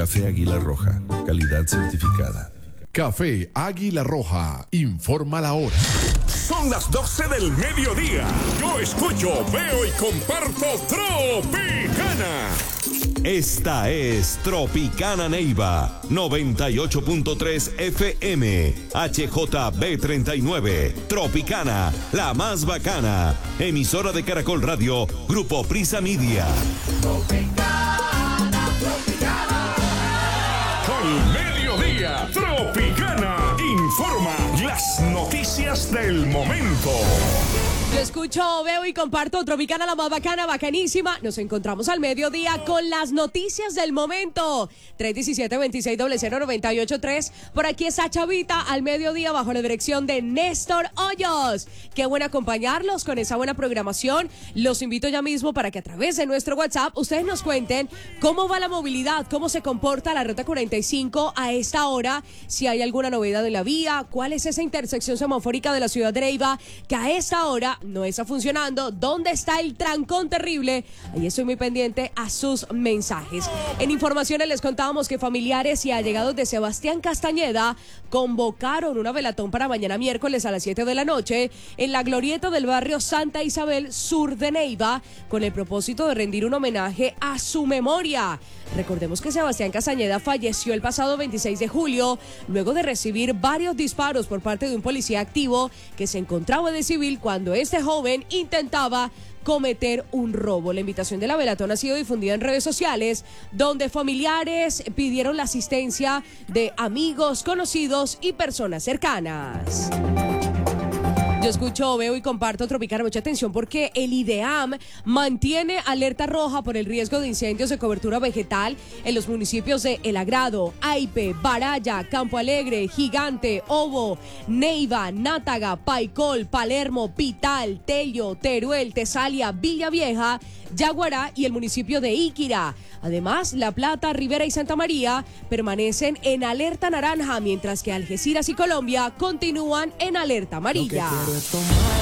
Café Águila Roja, calidad certificada. Café Águila Roja, informa la hora. Son las 12 del mediodía. Yo escucho, veo y comparto Tropicana. Esta es Tropicana Neiva, 98.3 FM, HJB39, Tropicana, la más bacana, emisora de Caracol Radio, Grupo Prisa Media. Tropicana. Al mediodía, Tropicana informa las noticias del momento. Yo escucho, veo y comparto Tropicana, la más bacana, bacanísima. Nos encontramos al mediodía con las noticias del momento. 317-2600-983. Por aquí está Chavita al mediodía bajo la dirección de Néstor Hoyos. Qué bueno acompañarlos con esa buena programación. Los invito ya mismo para que a través de nuestro WhatsApp ustedes nos cuenten cómo va la movilidad, cómo se comporta la Ruta 45 a esta hora, si hay alguna novedad en la vía, cuál es esa intersección semafórica de la ciudad de Neiva que a esta hora no está funcionando, dónde está el trancón terrible. Ahí estoy muy pendiente a sus mensajes. En informaciones les contábamos que familiares y allegados de Sebastián Castañeda convocaron una velatón para mañana miércoles a las 7 de la noche en la glorieta del barrio Santa Isabel, sur de Neiva, con el propósito de rendir un homenaje a su memoria. Recordemos que Sebastián Castañeda falleció el pasado 26 de julio luego de recibir varios disparos por parte de un policía activo que se encontraba de civil cuando este joven intentaba cometer un robo. La invitación de la velatón ha sido difundida en redes sociales, donde familiares pidieron la asistencia de amigos, conocidos y personas cercanas. Yo escucho, veo y comparto Tropicana. Mucha atención porque el IDEAM mantiene alerta roja por el riesgo de incendios de cobertura vegetal en los municipios de El Agrado, Aipe, Baraya, Campo Alegre, Gigante, Obo, Neiva, Nátaga, Paicol, Palermo, Pital, Tello, Teruel, Tesalia, Villavieja, Yaguará y el municipio de Iquirá. Además, La Plata, Rivera y Santa María permanecen en alerta naranja, mientras que Algeciras y Colombia continúan en alerta amarilla.